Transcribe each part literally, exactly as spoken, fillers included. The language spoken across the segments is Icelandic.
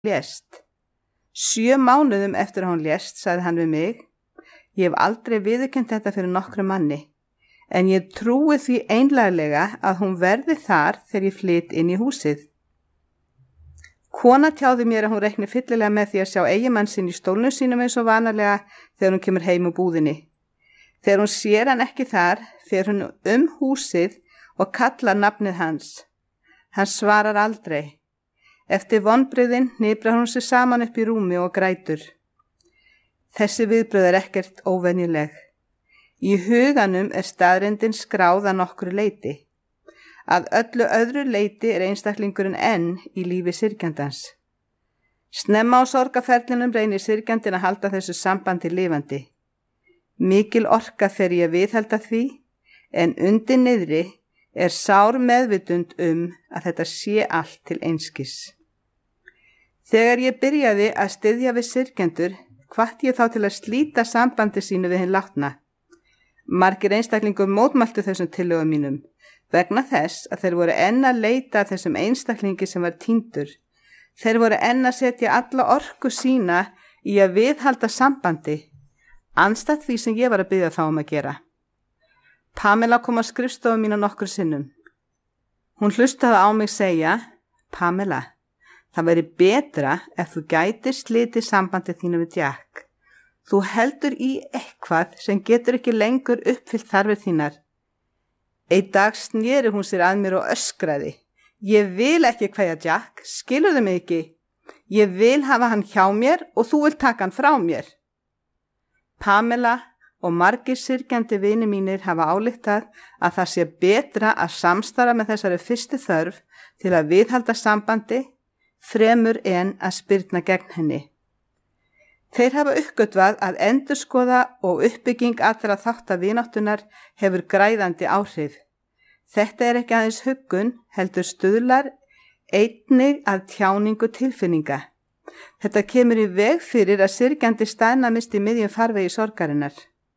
lést. Sjö mánuðum eftir að hún lést, sagði hann við mig, ég hef aldrei viðurkennt þetta fyrir nokkru manni, en ég trúi því einlæglega að hún verði þar þegar ég flyt inn í húsið. Kona tjáði mér að hún reikni fyllilega með því að sjá eiginmann sinn í stólnum sínum eins og vanalega þegar hún kemur heim úr búðinni. Þegar hún sér hann ekki þar, fer hún um húsið og kallar nafnið hans. Hann svarar aldrei. Eftir vonbrigðin hniprar hún sig saman upp í rúmi og grætur. Þessi viðbrögð er ekkert óvenjuleg. Í huganum er staðreyndin skráð að nokkru leyti. Að öllu öðru leyti er einstaklingurinn enn í lífi syrgjandans. Snemma á sorgarferlinum reynir syrgjandinn að halda þessu sambandi lifandi. Mikil orka fer ég að viðhalda því, en undir niðri er sár meðvitund um að þetta sé allt til einskis. Þegar ég byrjaði að styðja við syrgjendur, hvatti ég þá til að slíta sambandi sínu við hinn látna. Margir einstaklingur mótmæltu þessum tillögum mínum, vegna þess að þeir voru enn að leita að þessum einstaklingi sem var týndur. Þeir voru enn að setja alla orku sína í að viðhalda sambandi, andstætt því sem ég var að biðja þá um að gera. Pamela kom á skrifstofu mína nokkur sinnum. Hún hlustaði á mig segja, Pamela, það væri betra ef þú gætir slitið sambandið þínu við Jack. Þú heldur í eitthvað sem getur ekki lengur uppfyllt þarfir þínar. Einn dag sneri hún sér að mér og öskraði. Ég vil ekki kveðja Jack, skilurðu mig ekki? Ég vil hafa hann hjá mér og þú vilt taka hann frá mér. Pamela og margir syrgjandi vini mínir hafa ályktað að það sé betra að samstarfa með þessari fyrstu þörf til að viðhalda sambandi fremur en að spyrna gegn henni. Þeir hafa uppgötvað að endurskoða og uppbygging allra þátta vináttunar hefur græðandi áhrif. Þetta er ekki aðeins huggun, heldur stuðlar einnig að tjáningu tilfinninga. Þetta kemur í veg fyrir að syrgjandi staðnamist í miðjum farvegi sorgarinnar.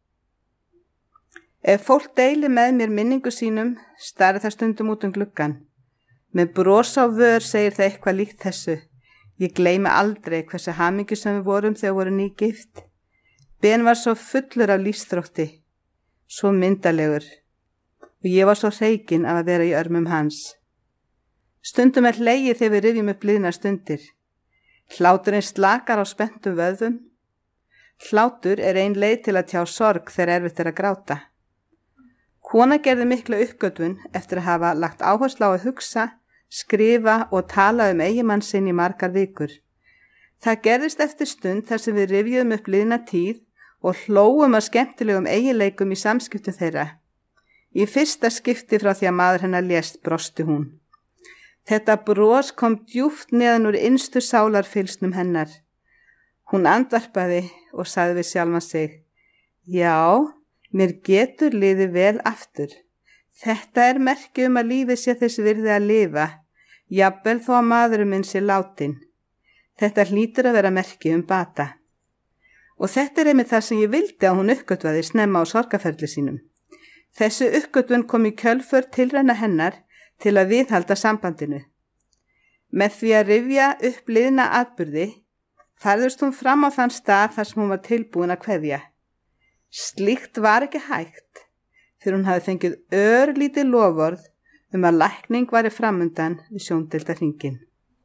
Ef fólk deilir með mér minningu sínum, starri það stundum út um gluggann. Með bros á vör segir það eitthvað líkt þessu. Ég gleymi aldrei hversu hamingjusöm við vorum þegar við vorum nýgift. Ben var svo fullur af lífsþrótti, svo myndalegur, og ég var svo hreykin af að vera í örmum hans. Stundum er hlegið þegar við rifjum upp liðnar stundir. Hláturinn slakar á spenntum vöðvum. Hlátur er ein leið til að tjá sorg þegar erfitt er að gráta. Kona gerði mikla uppgötvun eftir að hafa lagt áherslu á að hugsa, skrifa og tala um eiginmann sinn í margar vikur. Það gerðist eftir stund þar sem við rifjuðum upp liðna tíð og hlóum að skemmtilegum eiginleikum í samskiptum þeirra. Í fyrsta skipti frá því að maður hennar lést brosti hún. Þetta bros kom djúpt neðan úr innstu sálarfylsnum hennar. Hún andvarpaði og sagði við sjálfa sig, já, mér getur liðið vel aftur. Þetta er merki um að lífið sé þess virði að lifa, jafnvel þó að maðurinn minn sé látin. Þetta hlýtur að vera merki um bata. Og þetta er einmitt það sem ég vildi að hún uppgötvaði snemma á sorgarferli sínum. Þessu uppgötvun kom í kjölför tilræna hennar til að viðhalda sambandinu. Með því að rifja upp liðna atburði, færðust hún fram á þann stað þar sem hún var tilbúin að kveðja. Slíkt var ekki hægt, fyrir hún hafi fengið örlítið loforð um að lækning væri framundan við sjóndeildarhringinn.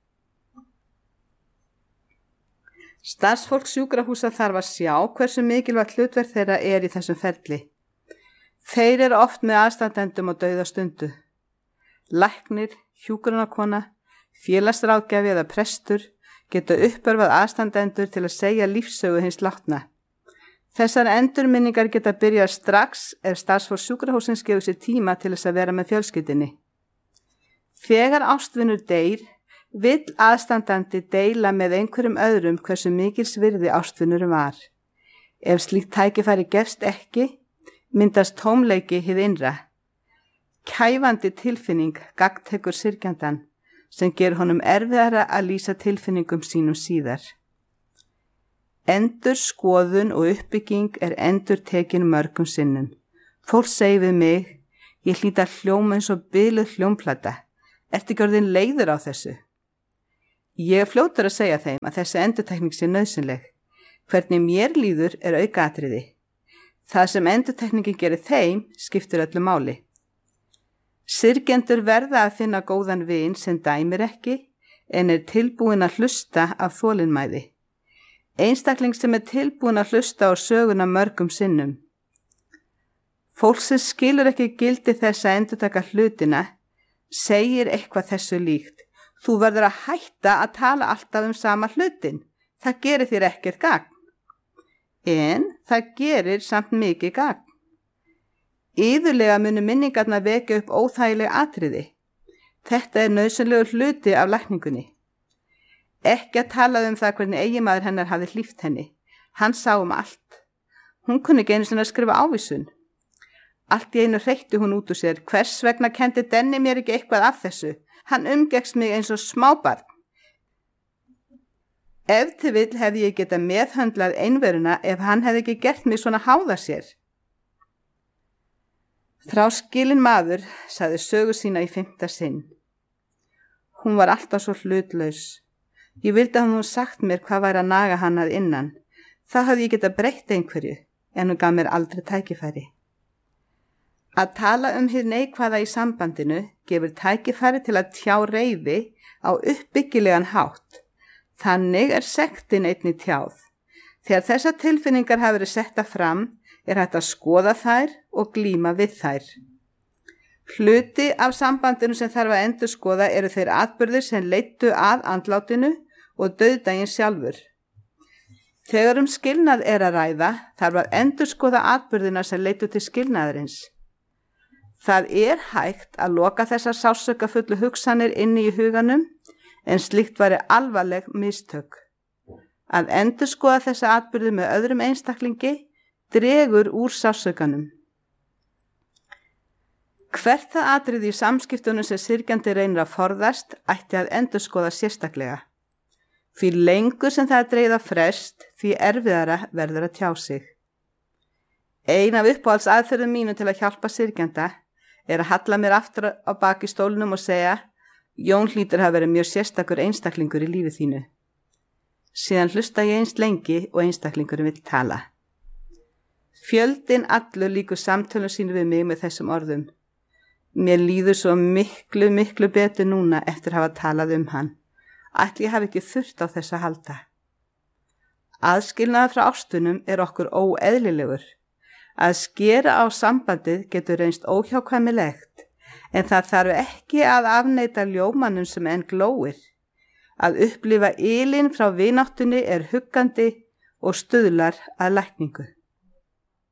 Starfsfólk sjúkrahúsa þarf að sjá hversu mikilvægt hlutverk þeirra er í þessum ferli. Þeir eru oft með aðstandendum og dauða stundu. Læknir, hjúkrunarkona, félagsráðgjafi eða prestur geta uppörvað aðstandendur til að segja lífssögu hins látna. Þessar endurminningar geta byrjað strax ef starfsfólk sjúkrahússins gefur sér tíma til þess að vera með fjölskyldunni. Þegar ástvinur deyr, vill aðstandandi deila með einhverjum öðrum hversu mikils virði ástvinurum var. Ef slíkt tækifæri gefst ekki, myndast tómleiki hið innra. Kæfandi tilfinning gagntekur syrgjandan sem ger honum erfiðara að lýsa tilfinningum sínum síðar. Endur skoðun og uppbygging er endur tekin mörgum sinnum. Fólk segir við mig, ég hlýta hljóma eins og biluð hljómplata. Ertu ekki orðin leiður á þessu? Ég er fljótur að segja þeim að þessi endurtekning sé nauðsynleg. Hvernig mér líður er aukaatriði. Það sem endurtekningin gerir þeim skiptir öllu máli. Syrgjendur verða að finna góðan vin sem dæmir ekki en er tilbúin að hlusta af þolinmæði. Einstakling sem er tilbúin að hlusta á söguna mörgum sinnum. Fólk sem skilur ekki gildi þess að endurtaka hlutina segir eitthvað þessu líkt. Þú verður að hætta að tala alltaf um sama hlutin. Það gerir þér ekkert gagn. En það gerir samt mikið gagn. Iðulega munu minningarnar vekja upp óþægileg atriði. Þetta er nauðsynlegur hluti af lækningunni. Ekki að tala um það hvernig eiginmaður hennar hafði hlíft henni. Hann sá um allt. Hún kunni ekki einu sinni að skrifa ávísun. Allt í einu hreytti hún út úr sér. Hvers vegna kendi Denni mér ekki eitthvað af þessu? Hann umgekkst mig eins og smábarn. Ef til vill hefði ég getað meðhöndlað einveruna ef hann hefði ekki gert mig svona háða sér. Þráskilinn maður sagði sögu sína í fimmta sinn. Hún var alltaf svo hlutlaus. Ég vildi að hún sagt mér hvað væri að naga hann að innan. Það hafði ég getað breytt einhverju, en hún gaf mér aldrei tækifæri. Að tala um hið neikvæða í sambandinu gefur tækifæri til að tjá reiði á uppbyggilegan hátt. Þannig er sektin einnig tjáð. Þegar þessar tilfinningar hafa verið setta fram, er hægt að skoða þær og glíma við þær. Hluti af sambandinu sem þarf að endurskoða eru þeir atburðir sem leiddu að andlátinu og dauðdaginn sjálfur. Þegar um skilnað er að ræða, þarf að endurskoða atburðina sem leiddu til skilnaðarins. Það er hægt að loka þessar sársaukafullu hugsanir inni í huganum, en slíkt væri alvarleg mistök. Að endurskoða þessa atburði með öðrum einstaklingi dregur úr sársaukanum. Hvert það atriði í samskiptunum sem syrgjandi reynir að forðast ætti að endurskoða sérstaklega. Því lengur sem það er dregið á frest, því erfiðara verður að tjá sig. Ein af uppáhalds aðferðum mínu til að hjálpa syrgjanda er að halla mér aftur á bak í stólnum og segja: Jón hlýtur hafa verið mjög sérstakur einstaklingur í lífi þínu. Síðan hlusta ég eins lengi og einstaklingurinn vill tala. Fjöldinn allur líkur samtölum sínu við mig með þessum orðum. Mér líður svo miklu, miklu betur núna eftir að hafa talað um hann. Ætli ég hafi ekki þurft á þess að halda. Aðskilnaður frá ástunum er okkur óeðlilegur. Að skera á sambandið getur reynst óhjákvæmilegt, en það þarf ekki að afneita ljómanum sem enn glóir. Að upplifa ylinn frá vináttunni er huggandi og stuðlar að lækningu.